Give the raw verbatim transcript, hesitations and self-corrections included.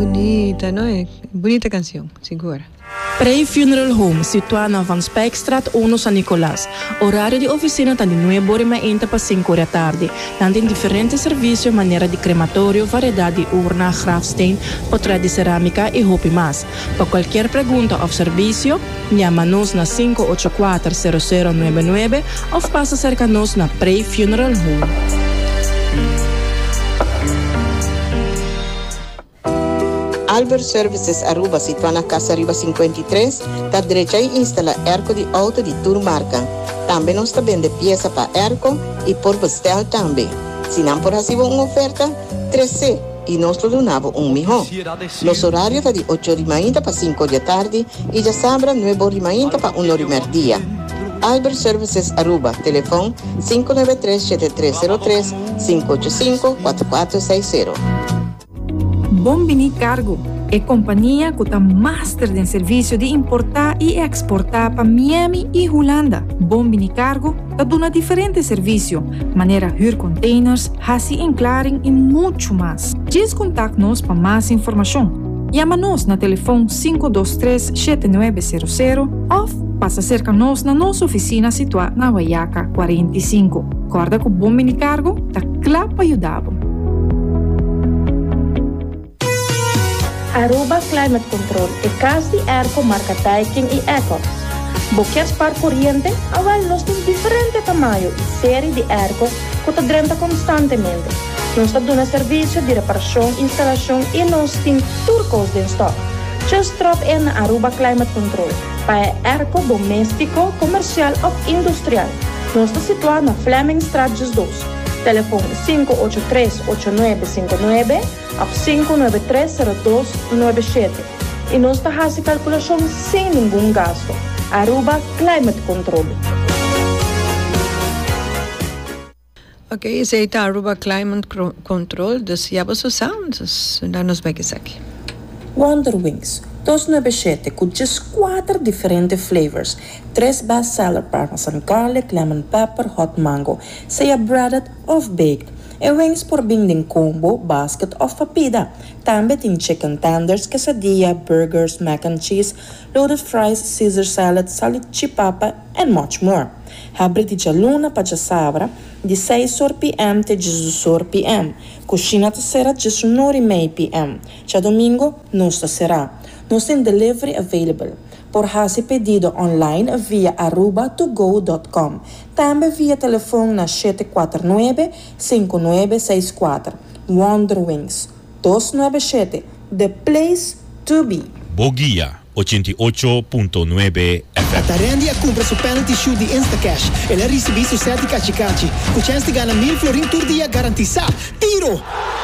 bonita, ¿no? Bonita canción, segura. Prey Funeral Home, situado na Van Spijkstraat uno San Nicolás. Horário de oficina está de nueve horas e meia para cinco da tarde. Tem diferentes serviços, maneira de crematório, variedade de urna, grafsteen, portrait de cerâmica e roupa mais. Para qualquer pergunta ou serviço, chama-nos na cinco oito quatro zero zero nove nove ou passa cerca-nos na Prey Funeral Home. Albert Services Aruba, situada na Casa Aruba cinquenta e três, está direita e instala arco de auto de Turmarca. Também nós vende peça para arco e por bestel também. Se não por receber uma oferta, treze e nós donamos um melhor. Os horários estão de oito horas e meia para cinco da tarde e já sabra nove horas e meia para uma hora e meia dia. Albert Services Aruba, telefone cinco nove três sete três zero três cinco oito cinco quatro quatro seis zero. Bombini Cargo é companhia que está master em serviço de importar e exportar para Miami e Holanda. Bombini Cargo está dando diferentes serviços, maneira huur containers, hasi enclaring e muito mais. Diz contact-nos para mais informação. Chama-nos na telefone cinco dois três sete nove zero zero ou passa cerca-nos na nossa oficina situada na Guayaca quarenta e cinco. Corda que o Bombini Cargo está claro para ajudar. Aruba Climate Control é casa de airco marca Daikin e Ecos. Boquetes para corrente, agora nós temos diferentes tamanhos e série de airco que está drenta constantemente. Nós estamos dando serviço de reparação, instalação e nós temos turcos em stock. Just drop in na Aruba Climate Control para airco doméstico, comercial ou industrial. Nós estamos situados na Flemingstraat dois. Telefone cinco oito três oito nove cinco nove ou cinco nove três zero dois nove sete. E nós fazemos calculação sem nenhum gasto. Aruba Climate Control. Ok, esse é Aruba Climate Control, dus já você sabe, dus daar nos vai que aqui. Wonder Wings, dois nove sete, com just quatro diferentes flavors. Três bestseller parmesan garlic, lemon pepper, hot mango. Seja breaded of baked. E wings por binding combo, basket of papida. Também tem chicken tenders, quesadilla, burgers, mac and cheese, loaded fries, Caesar salad, salchipapa, and much more. Abre de luna para sabra, de seis horas p m até dezoito horas p m. Coxina será de dezenove e meia p m. Já domingo, nós será. Nós temos delivery available. Por fazer pedido online via aruba to go dot com. Também via telefone na sete quatro nove cinco nove seis quatro. Wonder Wings, dois nove sete, the place to be. Bogia oitenta e oito ponto nove F M. Atarendia compra su penalty shoot di Instacash e la recebi su sette caci caci. Con chance di ganare mille florin tur dia garantizzato. Tiro!